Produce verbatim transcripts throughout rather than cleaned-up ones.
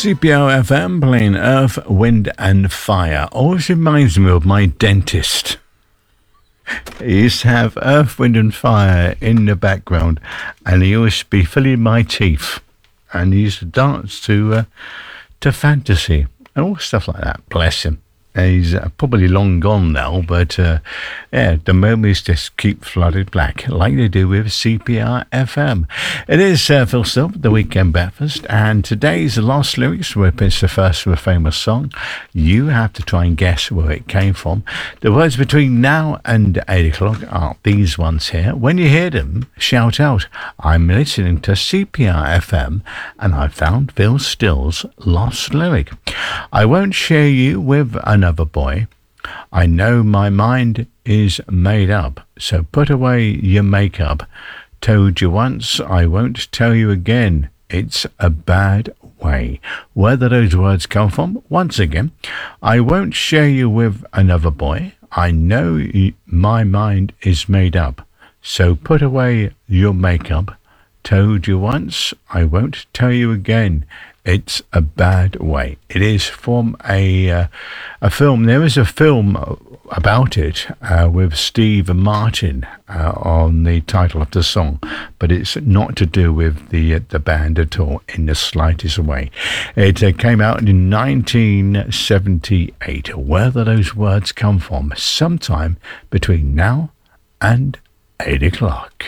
C P R F M playing Earth, Wind and Fire. Always reminds me of my dentist. He used to have Earth, Wind and Fire in the background, and he used to be filling my teeth, and he used to dance to uh, to Fantasy and all stuff like that. Bless him. He's uh, probably long gone now, but uh, yeah, the memories just keep flooded back like they do with C P R F M. It is uh, Phil Silver, the Weekend Breakfast, and today's Lost Lyrics, where it's the first of a famous song. You have to try and guess where it came from. The words between now and eight o'clock are these ones here. When you hear them, shout out, I'm listening to C P R F M and I found Phil Still's Lost Lyric. I won't share you with another boy. I know my mind is made up, so put away your makeup. Told you once, I won't tell you again. It's a bad way. Where do those words come from? Once again, I won't share you with another boy. I know y- my mind is made up, so put away your makeup. Told you once, I won't tell you again. It's a bad way. It is from a uh, a film. There is a film about it uh, with Steve Martin uh, on the title of the song, but it's not to do with the uh, the band at all in the slightest way. It uh, came out in nineteen seventy-eight. Where do those words come from? Sometime between now and eight o'clock.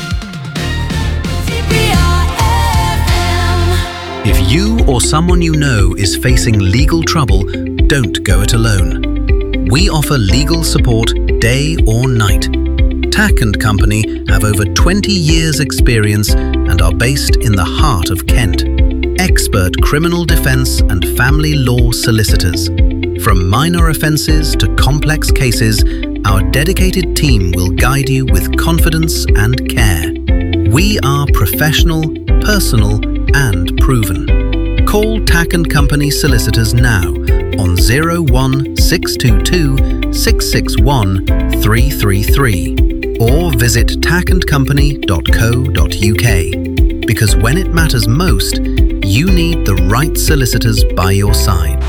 If you or someone you know is facing legal trouble, don't go it alone. We offer legal support day or night. Tack and Company have over twenty years experience and are based in the heart of Kent. Expert criminal defence and family law solicitors. From minor offences to complex cases, our dedicated team will guide you with confidence and care. We are professional, personal and proven. Call Tack and Company Solicitors now on zero one six two two six six one three three three or visit tack and company dot co dot uk, because when it matters most, you need the right solicitors by your side.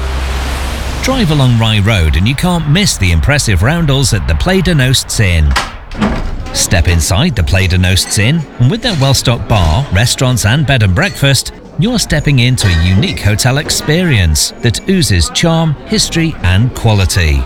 Drive along Rye Road and you can't miss the impressive roundels at the Play de Nosts Inn. Step inside the Play de Nosts Inn, and with their well-stocked bar, restaurants and bed and breakfast, you're stepping into a unique hotel experience that oozes charm, history and quality.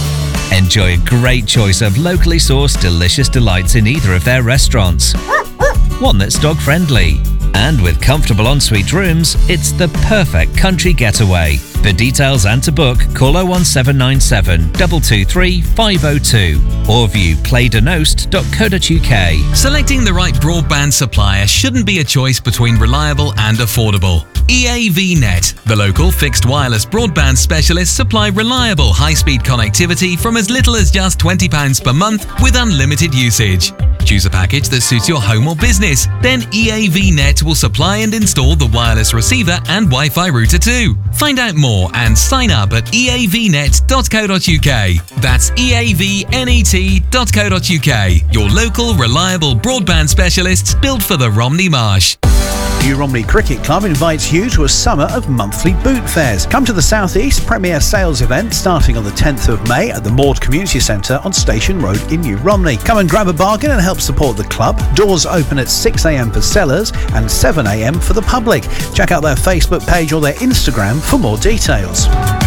Enjoy a great choice of locally sourced delicious delights in either of their restaurants. One that's dog-friendly. And with comfortable ensuite rooms, it's the perfect country getaway. For details and to book, call oh one seven nine seven, two two three, five oh two or view play de nost dot co dot uk. Selecting the right broadband supplier shouldn't be a choice between reliable and affordable. E A V Net, the local fixed wireless broadband specialists, supply reliable high-speed connectivity from as little as just twenty pounds per month with unlimited usage. Choose a package that suits your home or business. Then E A V Net will supply and install the wireless receiver and Wi-Fi router too. Find out more and sign up at e a v net dot co dot uk. That's e a v net dot co dot uk. Your local, reliable broadband specialists built for the Romney Marsh. New Romney Cricket Club invites you to a summer of monthly boot fairs. Come to the South East Premier Sales event starting on the tenth of May at the Maud Community Centre on Station Road in New Romney. Come and grab a bargain and help support the club. Doors open at six a m for sellers and seven a m for the public. Check out their Facebook page or their Instagram for more details.